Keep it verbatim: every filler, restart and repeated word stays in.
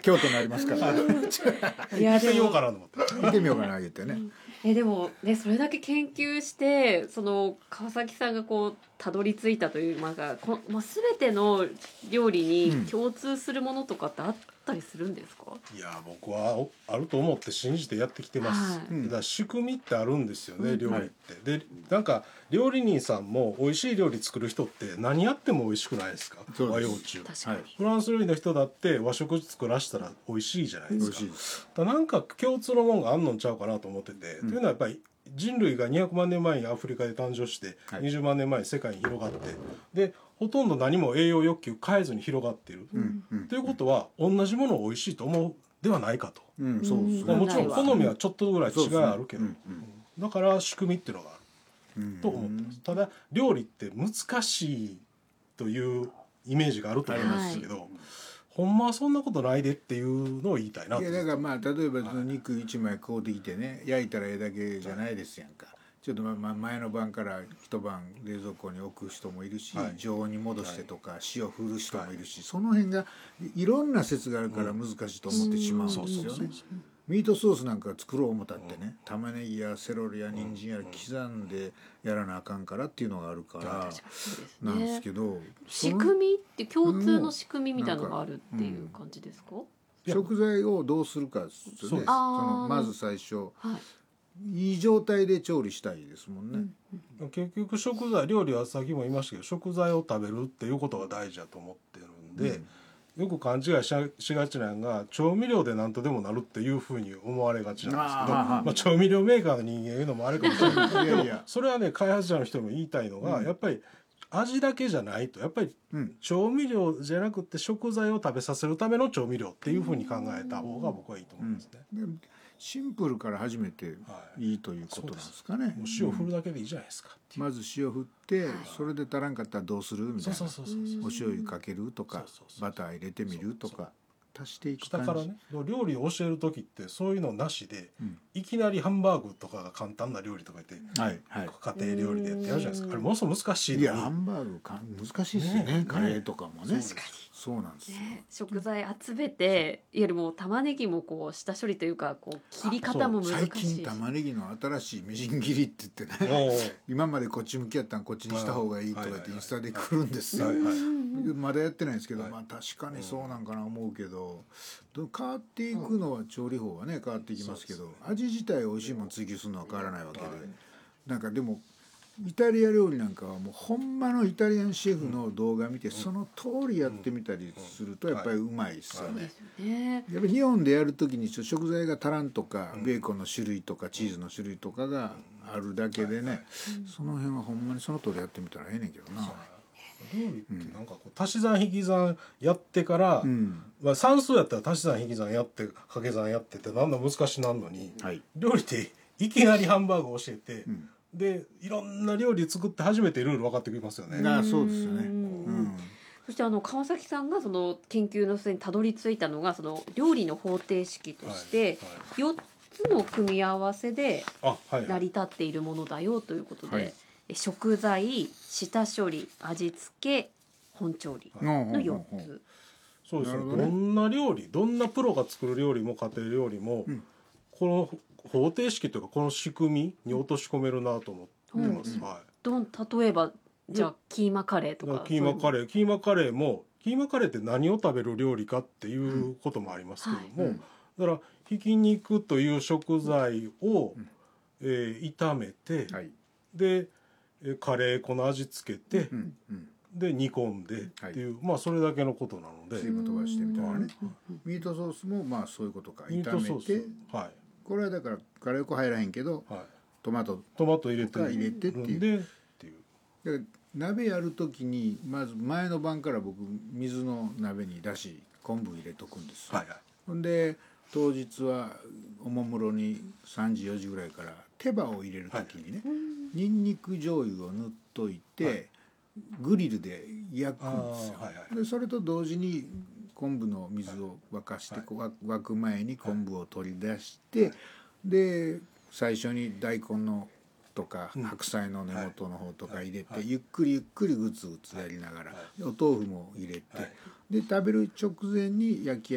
京都になりますからいや行ってみようかなと思って見てみようかな言ってね。 えでもねそれだけ研究してその川崎さんがこうたどり着いたというまあこまあ、全ての料理に共通するものとかってあったりするんですか？ いや僕はおあると思って信じてやってきてます、 はいだから仕組みってあるんですよね、 うん料理って、でなんか料理人さんも美味しい料理作る人って何やっても美味しくないですか？ そうです和洋中確かに、 フランス料理の人だって和食作らしたら美味しいじゃないで美すか。 味しいです。 だからなんか共通のものがあんのんちゃうかなと思ってて、 うんというのはやっぱり人類がにひゃくまん年前にアフリカで誕生して、 はいにじゅうまん年前に世界に広がってでほとんど何も栄養欲求変えずに広がっている、 うんうんということは同じものを美味しいと思うではないかと、 うんそうですうんまあ、 ね。 もちろん好みはちょっとぐらい違いあるけど、 そうですねだから仕組みっていうのがあるうんと思ってます。ただ料理って難しいというイメージがあると思いますけど、ほんまはそんなことないでっていうのを言いたいなといやだからまあ例えばその肉一枚買うてきてね焼いたらええだけじゃないですやんか。ちょっとまあまあ前の晩から一晩冷蔵庫に置く人もいるし、 はい常温に戻してとか、塩振る人もいるし、その辺がいいろんな説があるから難しいと思ってしまうんですよね。ミートソースなんか作ろう思ったってね、玉ねぎやセロリや人参やら刻んでやらなあかんからっていうのがあるからそうですなんですね。 けど、 仕組みって共通の仕組みみたいなのがあるっていう感じですか？ 食材をどうするかですよね。 そうですそのまず最初はい。 いい状態で調理したいですもんね。 結局食材料理はさっきも言いましたけど食材を食べるっていうことが大事だと思ってるんで、よく勘違いししがちなのが調味料で何とでもなるっていうふうに思われがちなんですけど、 あーまあ、調味料メーカーの人間言うのもあれかもしれないいやいや、 それはね開発者の人も言いたいのが、 うんやっぱり味だけじゃないとやっぱりうん、 調味料じゃなくて食材を食べさせるための調味料っていうふうに考えた方が僕はいいと思いますね。 でシンプルから始めていいということなんですかね。 もう塩振るだけでいいじゃないですかっていう、 まず塩振ってそれで足らんかったらどうするみたいな。 そうそうそうそうそうお醤油かけるとかそうそうそうバター入れてみるとか足していく感じ。 下からね料理を教える時ってそういうのなしで、 うんいきなりハンバーグとかが簡単な料理とか言って、 はいはい。 家庭料理でやってやるじゃないですか。あれものすごく難しいのにいやハンバーグか難しいですよね。 ねカレーとかもね。 そうですそうなんですよ。 ね、食材集めていわゆるもう玉ねぎもこう下処理というかこう切り方も難しい最近玉ねぎの新しいみじん切りって言ってね、 おう今までこっち向きやったんこっちにした方がいいとか言ってインスタで来るんですよ。 はいはいまだやってないんですけど、 はいまあ確かにそうなんかな思うけど、ど変わっていくのは調理法はね変わっていきますけど、味自体美味しいもの追求するのは変わらないわけで、 はいなんかでもイタリア料理なんかはもうほんまのイタリアンシェフの動画見て、その通りやってみたりするとやっぱりうまいですよね。 そうですよね。 やっぱり日本でやるときにちょっと食材が足らんとか、ベーコンの種類とかチーズの種類とかがあるだけでね、その辺はほんまにその通りやってみたらええねんけどな。 料理ってなんかこう足し算引き算やってから、 うん、 まあ、算数やったら足し算引き算やって掛け算やってってなんだ難しなんのに、 はい、 料理っていきなりハンバーグを教えて、 うんでいろんな料理作って初めてルール分かってきますよね。 あそうですよね。 ううんん、 そしてあの川崎さんがその研究の末にたどり着いたのがその料理の方程式としてはいよっつの組み合わせであはい成り立っているものだよということで、 はい食材、下処理、味付け、本調理のよっつ。 そうですねなるほどねどんな料理どんなプロが作る料理も家庭料理も、 うんこの方程式というかこの仕組みに落とし込めるなと思ってます、 うんはどん例えばじゃあキーマカレーとい、だかからキーマカレレーキーマカレーもキーマカレーって何を食べる料理かっていうこともありますけども、 うんだからひき肉という食材を、 うんえー炒めて、 はい、 でえーカレー粉の味付けて、 うんうん、 で煮込んでっていう、まあそれだけのことなので水分飛ばしてみたいなね。 うんミートソースもまあそういうことか。 ミートソース炒めて、 はいこれはだからカレー粉入らへんけど、 はいトマトトマト入れてとか入れてっていう。 でっていうだから鍋やるときにまず前の晩から僕水の鍋にだし昆布入れとくんですよ。 はいはいほんで当日はおもむろにさんじよじぐらいから手羽を入れるときにね、にんにく醤油を塗っといて、 はいグリルで焼くあんですよ。 ーはいはいでそれと同時に昆布の水を沸かして、 はいこう沸く前に昆布を取り出して、で最初に大根のとかうん白菜の根元の方とか入れて、 はいゆっくりゆっくりグツグツやりながら、 はいお豆腐も入れて、 はいで食べる直前に焼き